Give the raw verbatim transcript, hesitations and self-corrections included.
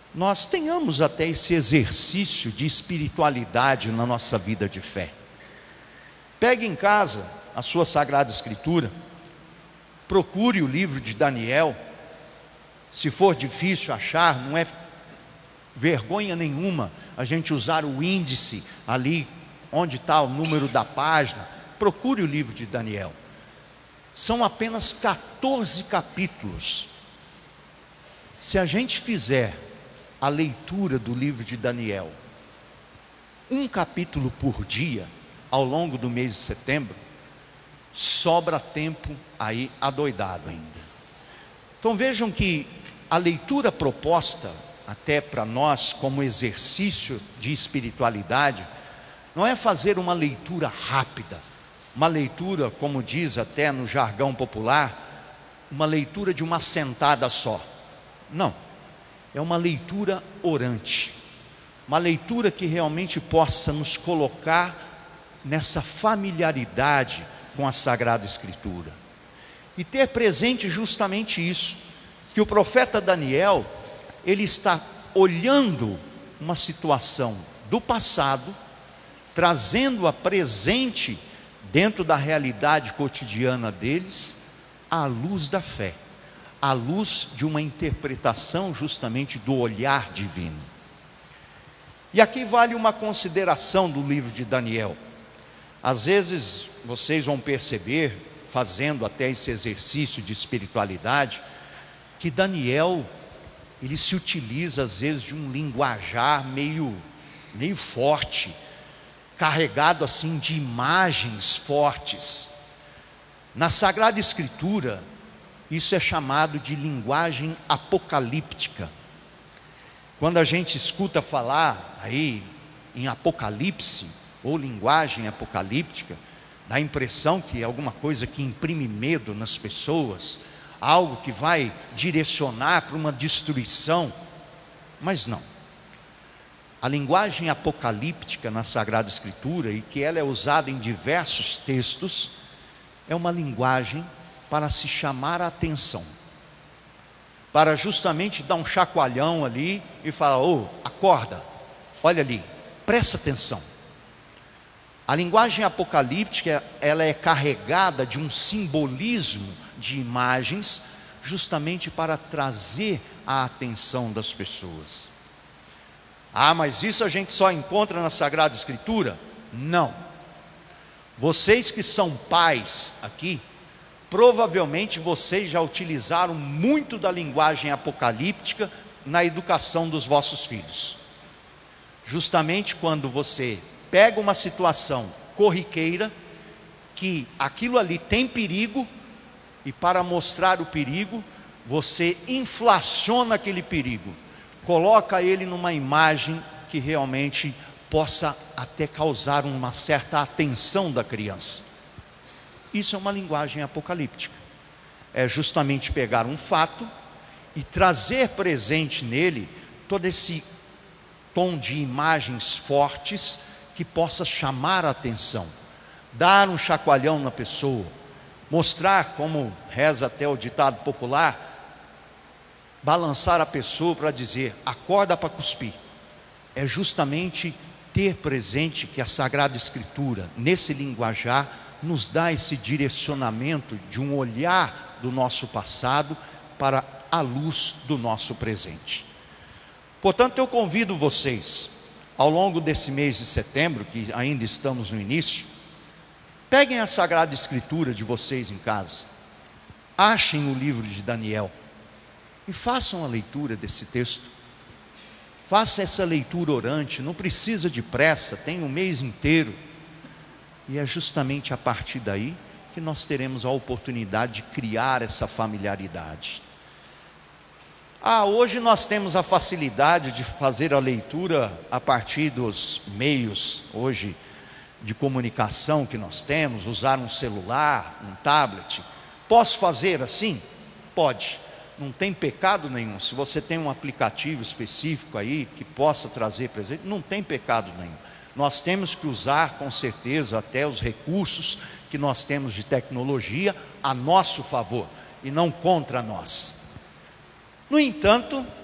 nós tenhamos até esse exercício de espiritualidade na nossa vida de fé. Pegue em casa a sua Sagrada Escritura, procure o livro de Daniel. Se for difícil achar, não é vergonha nenhuma a gente usar o índice ali onde está o número da página. Procure o livro de Daniel. São apenas quatorze capítulos. Se a gente fizer a leitura do livro de Daniel, um capítulo por dia, ao longo do mês de setembro, sobra tempo aí adoidado ainda. Então vejam que a leitura proposta até para nós como exercício de espiritualidade não é fazer uma leitura rápida, uma leitura, como diz até no jargão popular, uma leitura de uma sentada só. Não, é uma leitura orante, uma leitura que realmente possa nos colocar nessa familiaridade com a Sagrada Escritura e ter presente justamente isso, que o profeta Daniel, ele está olhando uma situação do passado, trazendo-a presente dentro da realidade cotidiana deles, à luz da fé, à luz de uma interpretação justamente do olhar divino. E aqui vale uma consideração do livro de Daniel. Às vezes vocês vão perceber, fazendo até esse exercício de espiritualidade, que Daniel, ele se utiliza às vezes de um linguajar meio, meio forte, carregado assim de imagens fortes. Na Sagrada Escritura, isso é chamado de linguagem apocalíptica. Quando a gente escuta falar aí em Apocalipse, ou linguagem apocalíptica, dá a impressão que é alguma coisa que imprime medo nas pessoas, algo que vai direcionar para uma destruição, mas não. A linguagem apocalíptica na Sagrada Escritura, e que ela é usada em diversos textos, é uma linguagem para se chamar a atenção, para justamente dar um chacoalhão ali e falar: ô, acorda, olha ali, presta atenção. A linguagem apocalíptica, ela é carregada de um simbolismo de imagens, justamente para trazer a atenção das pessoas. Ah, mas isso a gente só encontra na Sagrada Escritura? Não. Vocês que são pais aqui, provavelmente vocês já utilizaram muito da linguagem apocalíptica na educação dos vossos filhos. Justamente quando você pega uma situação corriqueira, que aquilo ali tem perigo, e para mostrar o perigo, você inflaciona aquele perigo, coloca ele numa imagem que realmente possa até causar uma certa atenção da criança. Isso é uma linguagem apocalíptica. É justamente pegar um fato e trazer presente nele todo esse tom de imagens fortes que possa chamar a atenção, dar um chacoalhão na pessoa, mostrar, como reza até o ditado popular, balançar a pessoa para dizer: acorda para cuspir. É justamente ter presente que a Sagrada Escritura, nesse linguajar, nos dá esse direcionamento de um olhar do nosso passado para a luz do nosso presente. Portanto, eu convido vocês, ao longo desse mês de setembro, que ainda estamos no início, peguem a Sagrada Escritura de vocês em casa, achem o livro de Daniel e façam a leitura desse texto. Faça essa leitura orante, não precisa de pressa, tem um mês inteiro. E é justamente a partir daí que nós teremos a oportunidade de criar essa familiaridade. Ah, hoje nós temos a facilidade de fazer a leitura a partir dos meios hoje de comunicação que nós temos, usar um celular, um tablet. Posso fazer assim? Pode, não tem pecado nenhum. Se você tem um aplicativo específico aí que possa trazer presente, não tem pecado nenhum. Nós temos que usar com certeza até os recursos que nós temos de tecnologia a nosso favor e não contra nós. No entanto,